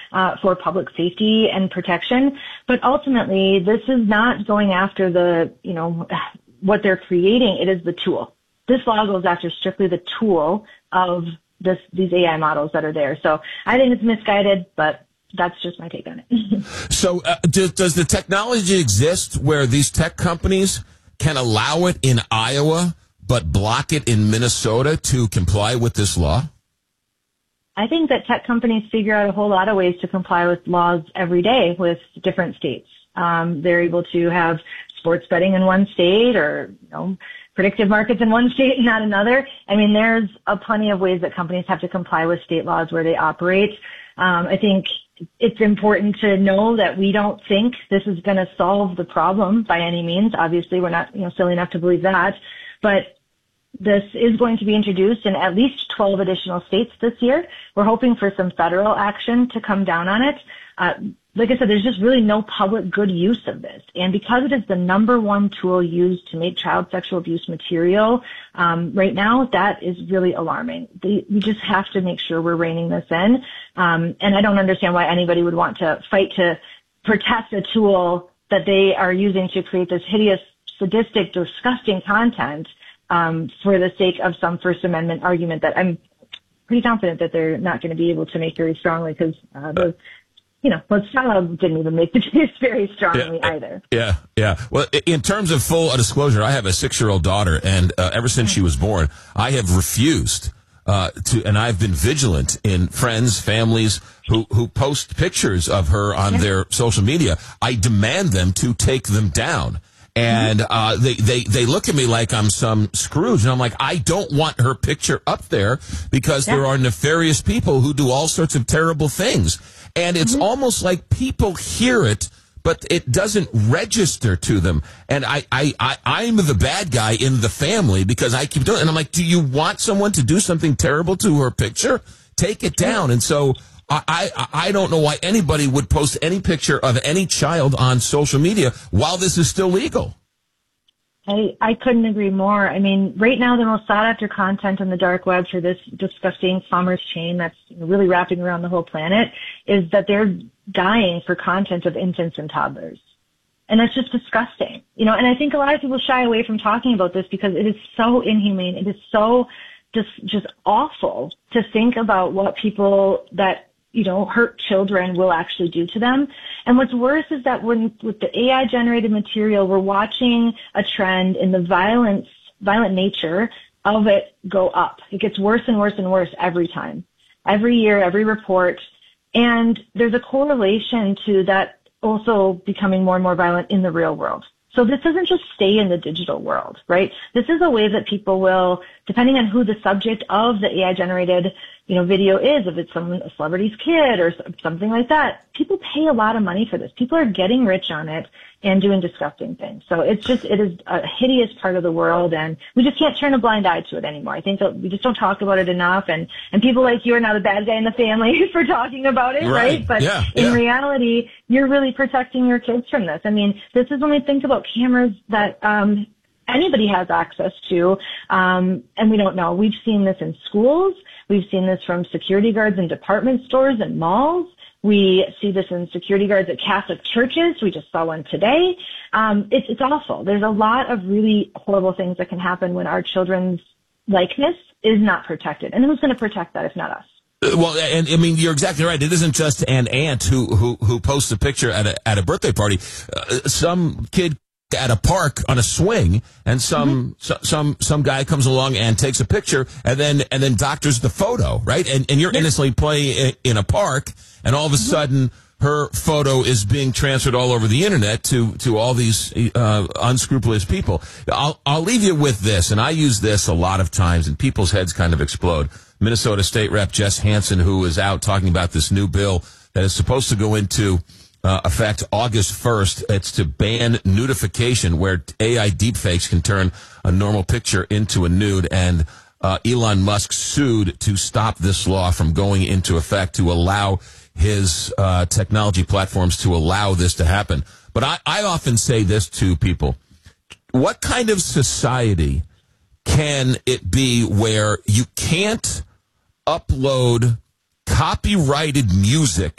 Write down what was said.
for public safety and protection. But ultimately, this is not going after what they're creating. It is the tool. This law goes after strictly the tool of these AI models that are there. So I think it's misguided, but that's just my take on it. So does the technology exist where these tech companies can allow it in Iowa but block it in Minnesota to comply with this law? I think that tech companies figure out a whole lot of ways to comply with laws every day with different states. They're able to have sports betting in one state or, predictive markets in one state and not another. I mean, there's plenty of ways that companies have to comply with state laws where they operate. I think it's important to know that we don't think this is going to solve the problem by any means. Obviously, we're not, silly enough to believe that. But this is going to be introduced in at least 12 additional states this year. We're hoping for some federal action to come down on it. Like I said, there's just really no public good use of this. And because it is the number one tool used to make child sexual abuse material, right now, that is really alarming. We just have to make sure we're reining this in. And I don't understand why anybody would want to fight to protect a tool that they are using to create this hideous, sadistic, disgusting content, for the sake of some First Amendment argument that I'm pretty confident that they're not going to be able to make very strongly because Lozada didn't even make the case very strongly either. Yeah. Well, in terms of full disclosure, I have a 6-year-old daughter, and ever since she was born, I have refused and I've been vigilant in friends, families who post pictures of her on their social media. I demand them to take them down. And they look at me like I'm some Scrooge, and I'm like, I don't want her picture up there because there are nefarious people who do all sorts of terrible things. And it's almost like people hear it, but it doesn't register to them. And I'm the bad guy in the family because I keep doing it. And I'm like, do you want someone to do something terrible to her picture? Take it down. And so I don't know why anybody would post any picture of any child on social media while this is still legal. I couldn't agree more. I mean, right now the most sought after content on the dark web for this disgusting commerce chain that's really wrapping around the whole planet is that they're dying for content of infants and toddlers. And that's just disgusting. And I think a lot of people shy away from talking about this because it is so inhumane. It is so just awful to think about what people that hurt children will actually do to them. And what's worse is that with the AI generated material, we're watching a trend in the violent nature of it go up. It gets worse and worse and worse every time, every year, every report. And there's a correlation to that also becoming more and more violent in the real world. So this doesn't just stay in the digital world, right? This is a way that people will, depending on who the subject of the AI generated, video is, if it's a celebrity's kid or something like that, people pay a lot of money for this. People are getting rich on it and doing disgusting things. So it is a hideous part of the world, and we just can't turn a blind eye to it anymore. I think that we just don't talk about it enough, and people like you are now the bad guy in the family for talking about it, right? But in reality, you're really protecting your kids from this. I mean, this is when we think about cameras that anybody has access to, and we don't know. We've seen this in schools. We've seen this from security guards in department stores and malls. We see this in security guards at Catholic churches. We just saw one today. It's awful. There's a lot of really horrible things that can happen when our children's likeness is not protected. And who's going to protect that if not us? Well, and I mean, you're exactly right. It isn't just an aunt who posts a picture at a birthday party. Some kid at a park on a swing, and some guy comes along and takes a picture, and then doctors the photo, right? And you're innocently playing in a park, and all of a sudden her photo is being transferred all over the internet to all these unscrupulous people. I'll leave you with this, and I use this a lot of times, and people's heads kind of explode. Minnesota State Rep Jess Hansen, who is out talking about this new bill that is supposed to go into effect August 1st. It's to ban nudification, where AI deepfakes can turn a normal picture into a nude. And Elon Musk sued to stop this law from going into effect, to allow his technology platforms to allow this to happen. But I often say this to people. What kind of society can it be where you can't upload copyrighted music